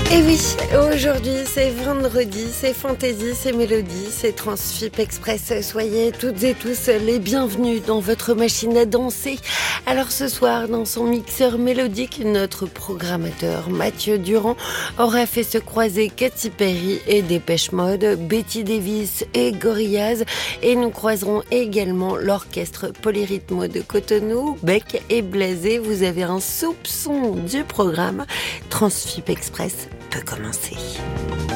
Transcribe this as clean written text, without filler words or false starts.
Et oui, aujourd'hui c'est vendredi, c'est fantaisie, c'est mélodie, c'est Transfip Express. Soyez toutes et tous les bienvenus dans votre machine à danser. Alors ce soir, dans son mixeur mélodique, notre programmateur Mathieu Durand aura fait se croiser Katy Perry et Dépêche Mode, Betty Davis et Gorillaz. Et nous croiserons également l'orchestre Polyrythmo de Cotonou, Bec et Blasé. Vous avez un soupçon du programme. Transfip Express peut commencer.